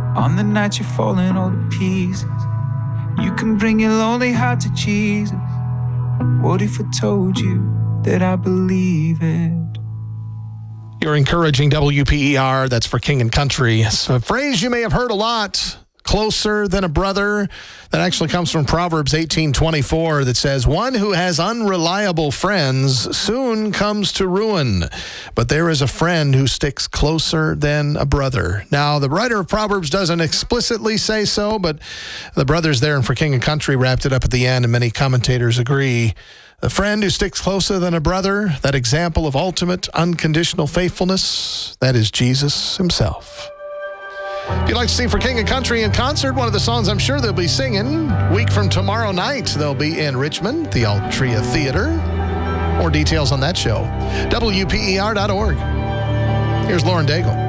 On the night you're falling all to pieces, you can bring your lonely heart to Jesus. What if I told you that I believe it? You're encouraging WPER. That's for King and Country. It's a phrase you may have heard a lot. Closer than a brother. That actually comes from Proverbs 18:24 that says, one who has unreliable friends soon comes to ruin, but there is a friend who sticks closer than a brother. Now, the writer of Proverbs doesn't explicitly say so, but the brothers there in For King and Country wrapped it up at the end, and many commentators agree. The friend who sticks closer than a brother, that example of ultimate unconditional faithfulness, that is Jesus himself. If you'd like to see For King and Country in concert, one of the songs I'm sure they'll be singing, week from tomorrow night, they'll be in Richmond, the Altria Theater. More details on that show, WPER.org. Here's Lauren Daigle.